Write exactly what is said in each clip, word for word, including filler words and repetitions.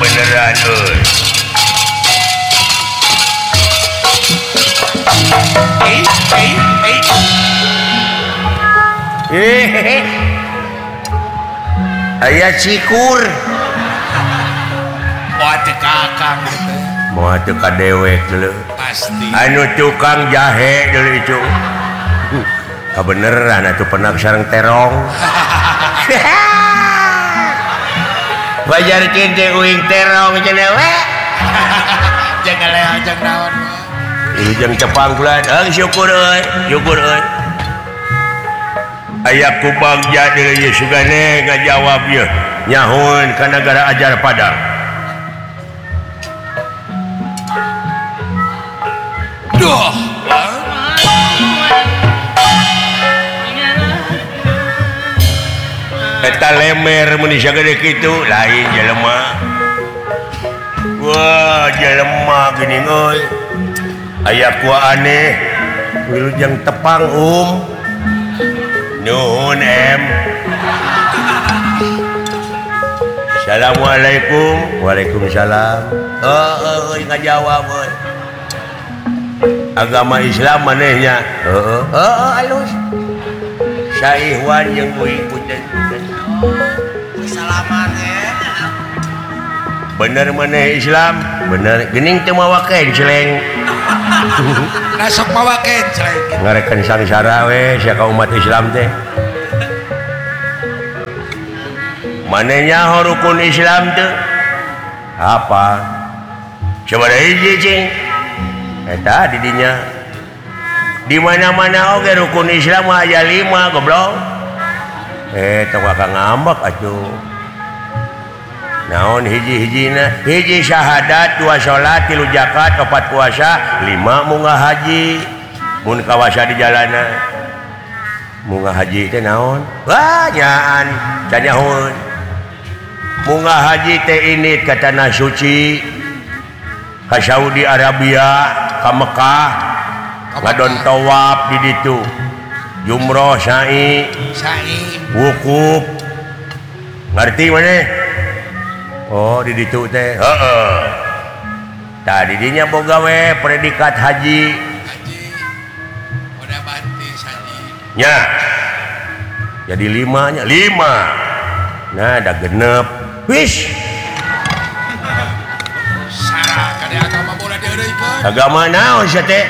beneran euy. Eh, eh, eh. Eh. Aya cikur. Moal teu kakang gitu. Moal teu ka dewek deuleu. Pasti. Anu tukang jahe deuleu itu. Kabeneran atuh penak sareng terong. Wajar teh uing terong cenah we. Jangan leo jang naon. Ieu jeung cepang bulan. Ang syukur euy, syukur euy. Aya ku bagja deuleu ieu sugane ngajawab ieu. Nyahun ka nagara ajar Padang. Duh. Eta lemer mun sagede kitu lain jelema. Wah, jelema geuning euy. Aya ku aneh. Wilujeng tepang um. Nuhun em. Assalamualaikum. Waalaikumsalam. Heuh, euy ngajawab euy. Agama Islam manehnya. Heeh. Heeh, alus. Saihwan jeung uing punten-punten. Salaman ya. Bener maneh Islam? Bener. Geuning teu mawa kenceleng. Nasok mawa kenceleng. Ngarekan sangsara we sia ka umat Islam teh. Manehnya rukun Islam teu? Apa? Coba da hiji cing. Eta di dinya. Di mana-mana oge rukun Islam aya lima goblok. Eh tong ka ngambek atuh. Naon hiji-hijina? Hiji syahadat, dua salat, tilu zakat, opat puasa, lima munggah haji. Mun kawasa di jalanan. Munggah haji teh naon? Wah, nyaan canyahun. Munggah haji teh ini ka tanah suci. Ka Saudi Arabia, ka Mekah. Ngadon tawaf di ditu. Jumroh sa'i, sa'i, wukuf. Ngerti maneh? Oh, di ditu teh. Heeh. Tadi dinya boga we predikat haji. haji. Udah bantis haji. Nya. Jadi lima nya, lima. Nah, ada genep. Wis. Sarah kade agama bola dieureuykeun. Agama naon sia teh?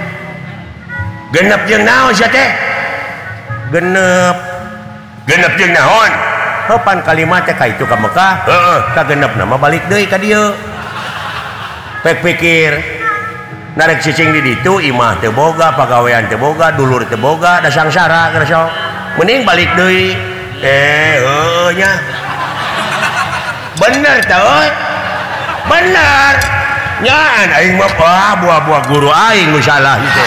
Genep jeung naon sia teh? Genep. Genep jeung naon? Pan kalimat teh ka itu ka Mekah, heeh, ka genep nama balik deui ka dieu. Pek pikir narek cicing di ditu imah teu boga, pagawean teu boga, dulur teu boga, da sangsara geus sok. Mending balik deui. Eh, heuh nya. Bener tah euy. Bener. Nyaan aing mah buah-buah guru aing nu salah itu.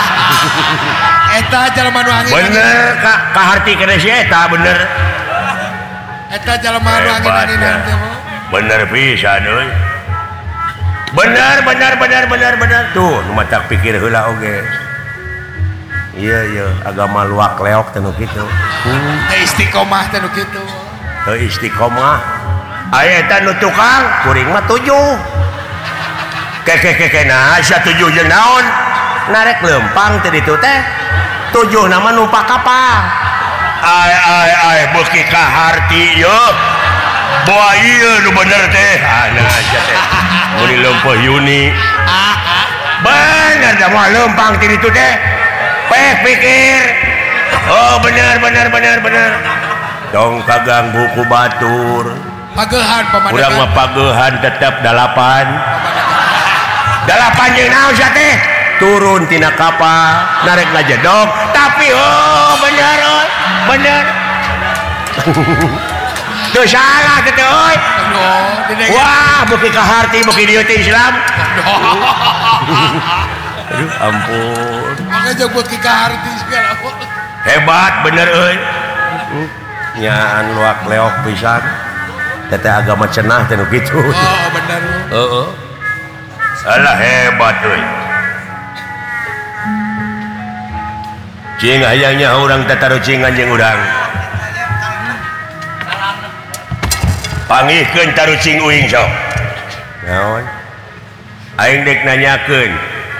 Eta jalma nu angin. Bener ka kaharti kana si eta bener. Eta jalma nu angin-anginan teh. Bener pisan euy. Bener bener bener bener bener tuh nu matak pikir heula oge. Iya iya agama luak leok teh nu kitu. Teh istiqomah teh nu kitu. Teu istiqomah. Aya eta nu tukang kuring mah tujuh. Keke-keke nah sia tujuh jeung naon? Narek lempang teh ditu teh. Tujuh nama numpak kapal. Ai ai ai beuki kaharti yeuh. Boa ieu nu bener teh. Ah nah sia teh. Mun leumpeuh Yuni. Bener da moal lempang ti ditu teh. Peh pikir. Oh bener bener bener bener. Dong kaganggu ku batur. Pagehan pamadagan. Urang mah pagehan tetep dalapan. Dalapan jeung naon sia teh? Turun tina kapal, narek ngajedog, tapi oh bener oi, bener. Tuh salah teh euy. Wah, beuki kaharti beuki dieu teh Islam. Aduh ampun. Maka jeung beuki kaharti segala. Hebat bener euy. Nyaan luak leok pisan. Teteh agama cenah teh nu kitu. Oh, bener. Heeh. Salah hebat euy. Cing hayangnya orang tataru cingan jeung urang. Panggihkeun tarucing uing sok. Naon? Aing dek nanyakeun.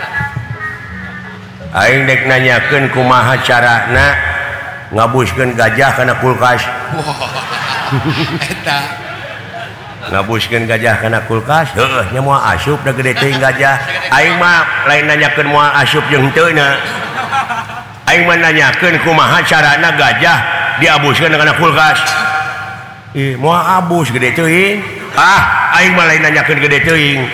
Aing dek nanyakeun kumaha carana ngabuskeun gajah kana kulkas. Eta Ngabuskeun gajah kana kulkas. Heueuh nya moal asup da gede teuing gajah. Aing mah lain nanyakeun moal asup jeung henteu na. Aing mah nanyakeun kumaha carana gajah diabuskeun kana kulkas. Ih moal abus gede teuing. Ah aing mah lain nanyakeun gede teuing.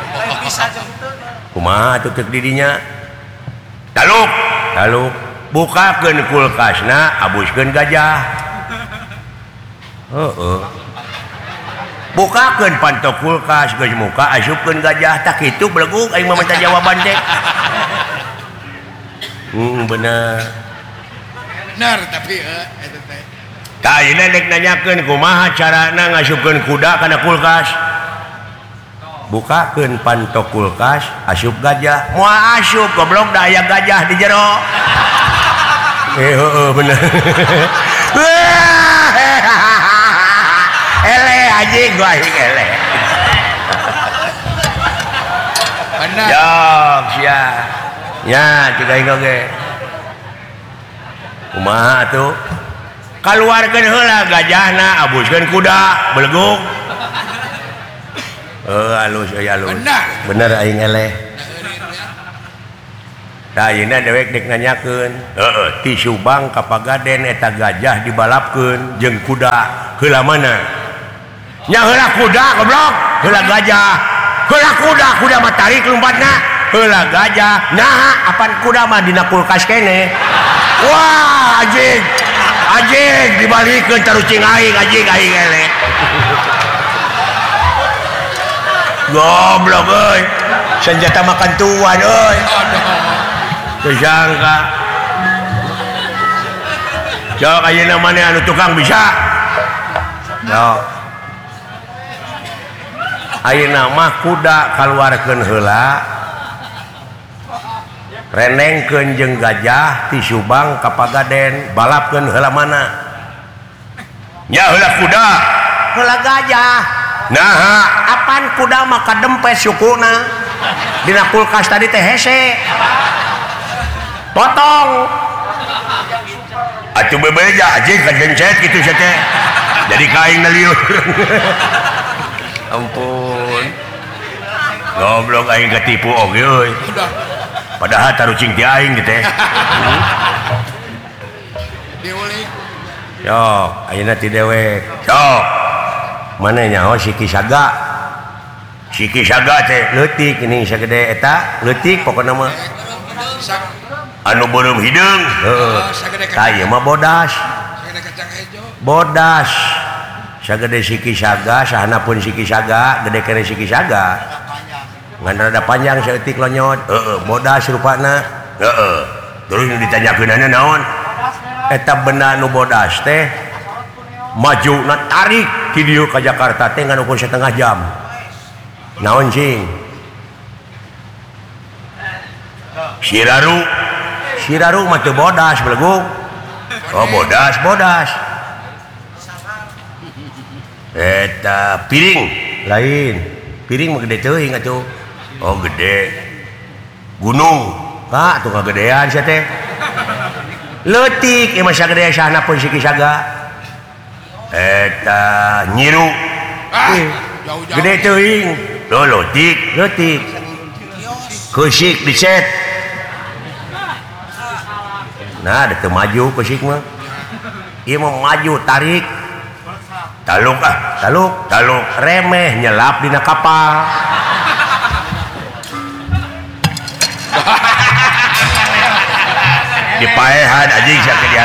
Kumaha atuh teu di dinya? Taluk, taluk. Bukakeun kulkasna, abuskeun gajah. Heeh. Bukakeun pantok kulkas, geus muka asupkeun gajah. Tak kitu beleguk aing mah minta jawaban teh. Hmm bener. benar tapi eh eta teh. Ka ayeuna dek nanyakeun kumaha carana ngasupkeun kuda kana kulkas. Bukakeun pantok kulkas, asup gajah. Moal asup goblok da aya gajah di jero. Eh heeh bener. Ele anjing gua anjing ele. Benar. Jok sia. Ya, juga aing oge. Kumaha atuh? Kaluarkeun heula gajahna, abuskeun kuda, beleguk. Heuh alus euy alus. Benar. Bener aing eleh. Da ayeuna dewek dek nanyakeun, heeh, ti Subang ka Pagaden eta gajah dibalapkeun jeung kuda, heula mana? Nya heula kuda goblok, heula gajah. Heula kuda, kuda mah tarik lompatna. Heula gajah. Nah, apan kuda mah dina kulkas kene. Wah, anjing. Anjing dibalikeun tarucing aing, anjing aing eleh. Goblok euy. Senjata makan tuan euy. Kesangka. Jok ayeuna mane anu tukang bisa. Jok. Ayeuna mah kuda kaluarkeun heula. Renengkeun jeung gajah ti Subang ka Pagaden, balapkeun heula mana? Nya heula kuda. Heula gajah. Nah, apan kuda mah kadempes sukuna. Dina kulkas tadi teh hese. Potong. Atuh bebeja anjing kagencet kitu sia teh. Jadi kaing na liur. Ampun. Goblok aing ketipu oge euy. Padahal tarucing ti aing teh. Diulik. Sok, ayeuna ti dewek. Sok. Mana nyaho si Kisaga? Si Kisaga teh leutik ini sagede eta, leutik pokona mah. Anu beureum hideung. Heeh. Tah ieu mah bodas. Sagede kacang hejo. Bodas. Sagede si Kisaga, sahana pun si Kisaga, gede kene si Kisaga. Ngan rada panjang saeutik lonyot. Heeh, bodas rupana. Heeh. Terus ditanyakeunana naon? Eta benda nu bodas teh maju na tarik ti dieu ka Jakarta teh ngan ukur setengah jam. Naon cing? Siraru. Siraru mah teu bodas beleguk. Oh bodas, bodas. Eta piring lain. Piring mah gede teuing atuh. Oh gede. Gunung. Ka atuh kagedean sia teh. Leutik ieu mah sagede sahana pun si Kisaga. Eta nyiru. Ah, eh, jauh-jauh. gede teuing. Loh leutik, leutik. Keusik diset. Nah, ada maju keusik mah. Ieu mah maju tarik. Taluk ah, taluk, taluk remeh nyelap dina kapal. Dipaehan anjing sia ke dia.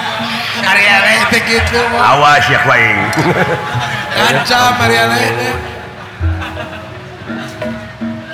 Karya teh gitu. Awas ya kuaing. Ancam Maria Lene.